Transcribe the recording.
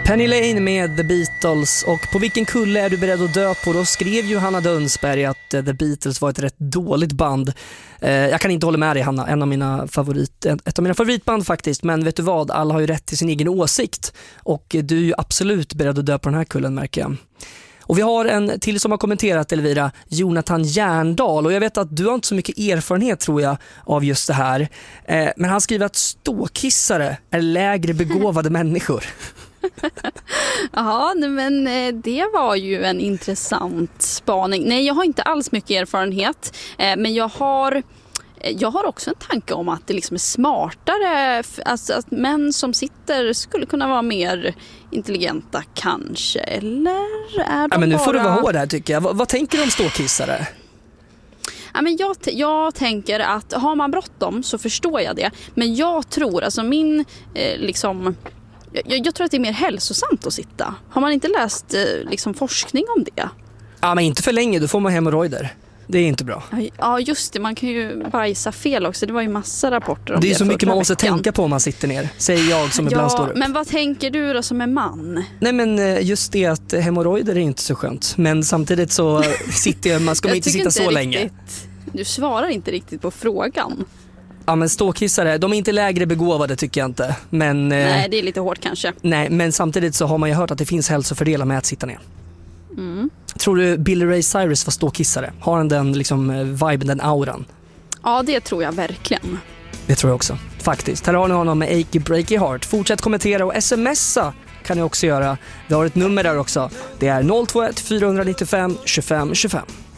Penny Lane med The Beatles. Och på vilken kulle är du beredd att dö på? Då skrev ju Hanna Dunsberg att The Beatles var ett rätt dåligt band. Jag kan inte hålla med dig, Hanna. Ett av mina favoritband faktiskt. Men vet du vad? Alla har ju rätt till sin egen åsikt. Och du är ju absolut beredd att dö på den här kullen, märker jag. Och vi har en till som har kommenterat, Elvira, Jonathan Järndal. Och jag vet att du har inte så mycket erfarenhet, tror jag, av just det här. Men han skriver att ståkissare är lägre begåvade människor. Ja, men det var ju en intressant spaning. Nej, jag har inte alls mycket erfarenhet. Men jag har också en tanke om att det liksom är smartare, alltså att män som sitter skulle kunna vara mer intelligenta kanske, eller är de men nu bara... får du vara hård här, tycker jag. Vad tänker du om ståkissare? Ja, men jag tänker att har man bråttom så förstår jag det. Men jag tror, alltså jag tror att det är mer hälsosamt att sitta. Har man inte läst forskning om det? Ja, men inte för länge, då får man hemorrojder. Det är inte bra. Ja, just det. Man kan ju bajsa fel också. Det var ju massa rapporter om det. Det är så mycket man måste tänka på om man sitter ner, säger jag som ibland står upp. Men vad tänker du då som är man? Nej, men just det att hemorrojder är inte så skönt. Men samtidigt så ska man inte sitta så länge. Du svarar inte riktigt på frågan. Ja, men ståkissare, de är inte lägre begåvade, tycker jag inte. Men, nej, det är lite hårt kanske. Nej, men samtidigt så har man ju hört att det finns hälsofördelar med att sitta ner. Tror du Billy Ray Cyrus var ståkissare? Har han den viben, den auran? Ja, det tror jag verkligen. Det tror jag också, faktiskt. Här har ni honom med Achy Breaky Heart. Fortsätt kommentera och smsa kan ni också göra. Vi har ett nummer där också. Det är 021 495 25 25.